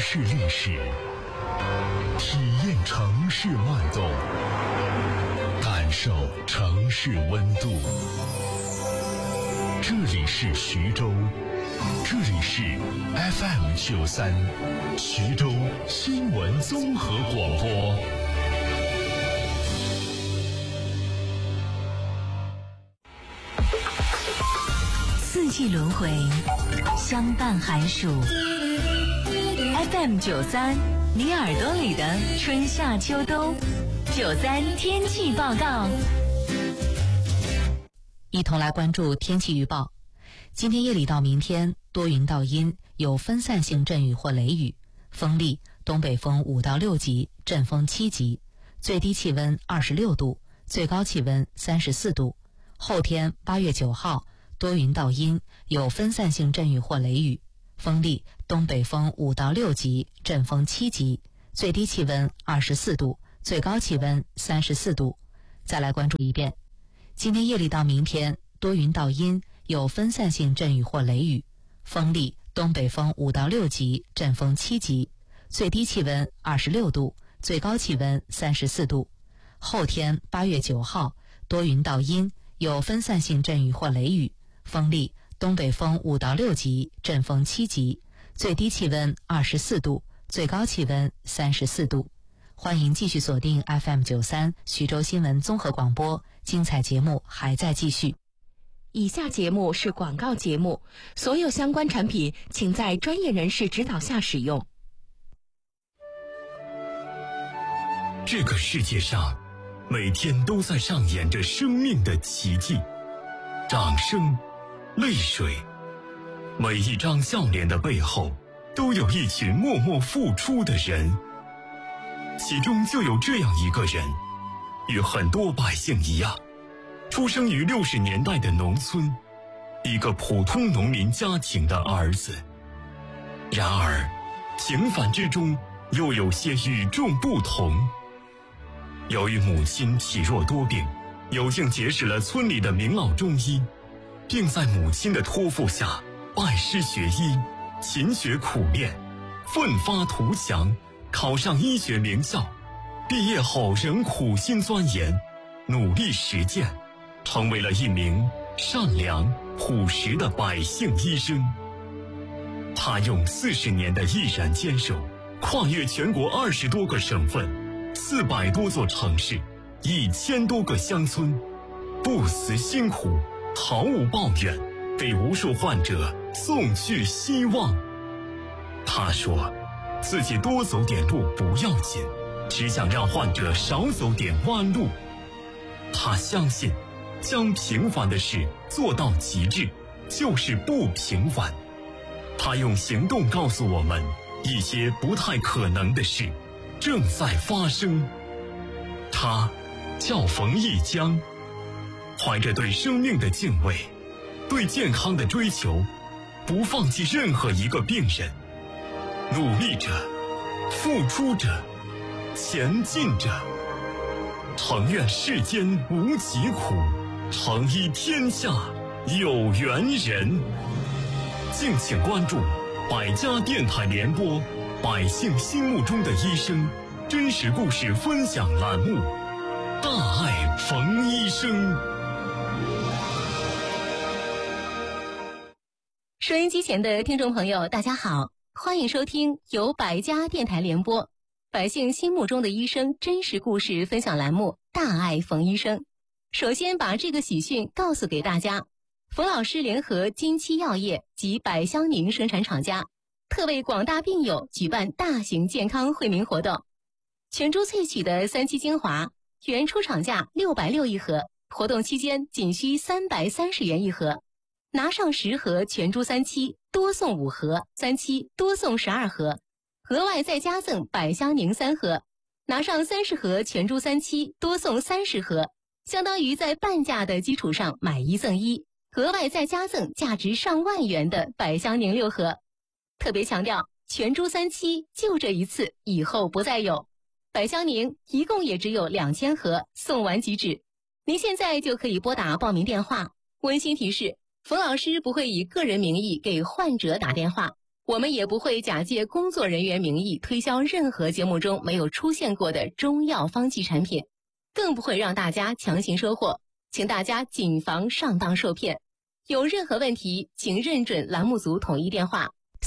市历史，体验城市脉动，感受城市温度。这里是徐州，这里是 FM93 徐州新闻综合广播。 四季轮回，相伴寒暑。FM93，你耳朵里的春夏秋冬。93天气报告。 一同来关注天气预报。今天夜里到明天，多云到阴，有分散性阵雨或雷雨，风力东北风5到6级，阵风7级，最低气温26度，最高气温34度。后天8月9号，多云到阴，有分散性阵雨或雷雨，风力东北风5到6级，阵风7级，最低气温24度，最高气温34度。再来关注一遍。今天夜里到明天，多云到阴，有分散性阵雨或雷雨，风力东北风5到6级，阵风7级，最低气温26度，最高气温34度。后天8月9号，多云到阴，有分散性阵雨或雷雨，风力东北风5到6级，阵风7级，最低气温24度，最高气温34度。欢迎继续锁定 FM93 徐州新闻综合广播，精彩节目还在继续。 以下节目是广告节目，所有相关产品请在专业人士指导下使用。 这个世界上每天都在上演着生命的奇迹，掌声，泪水，每一张笑脸的背后都有一群默默付出的人，其中就有这样一个人，与很多百姓一样，出生于60年代的农村，一个普通农民家庭的儿子。然而平凡之中又有些与众不同。由于母亲体弱多病，有幸结识了村里的名老中医，并在母亲的托付下拜师学医，勤学苦练，奋发图强，考上医学名校。毕业后仍苦心钻研，努力实践，成为了一名善良朴实的百姓医生。他用40年的毅然坚守，跨越全国20多个省份，400多座城市，1000多个乡村，不辞辛苦，毫无抱怨，给无数患者送去希望。他说自己多走点路不要紧，只想让患者少走点弯路。他相信将平凡的事做到极致就是不平凡。他用行动告诉我们，一些不太可能的事正在发生。他叫冯一江，怀着对生命的敬畏，对健康的追求，不放弃任何一个病人，努力着，付出着，前进着。诚愿世间无疾苦，诚医天下有缘人。敬请关注百家电台联播百姓心目中的医生真实故事分享栏目，大爱冯医生。 收音机前的听众朋友大家好，欢迎收听由百家电台联播百姓心目中的医生真实故事分享栏目，大爱冯医生。首先把这个喜讯告诉给大家，冯老师联合金七药业及百香宁生产厂家，特为广大病友举办大型健康惠民活动。全株萃取的3期精华，原出厂价660一盒，活动期间仅需330元一盒。拿上10盒全株3期，多送5盒，3期多送12盒，额外再加赠百香宁3盒。拿上30盒全株3期，多送30盒，相当于在半价的基础上买1赠1，额外再加赠价值上万元的百香宁6盒。特别强调，全株3期就这一次，以后不再有。百香宁一共也只有2000盒，送完即止。您现在就可以拨打报名电话。温馨提示，冯老师不会以个人名义给患者打电话， 我们也不会假借工作人员名义推销任何节目中没有出现过的中药方剂产品，更不会让大家强行收货，请大家谨防上当受骗。有任何问题，请认准栏目组统一电话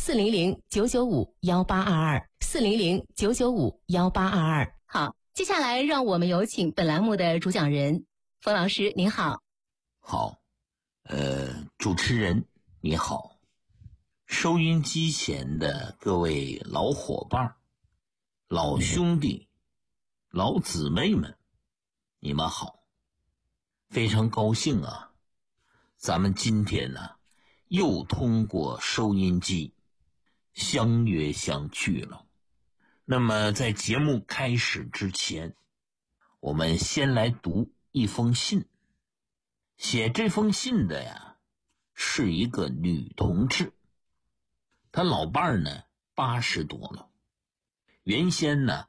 400-995-1822，400-995-1822。好，接下来让我们有请本栏目的主讲人冯老师，您好。 好，主持人你好，收音机前的各位老伙伴、老兄弟、老姊妹们，你们好，非常高兴啊，咱们今天呢又通过收音机相约相聚了。那么在节目开始之前，我们先来读一封信。写这封信的呀是一个女同志，她老伴儿呢80多了，原先呢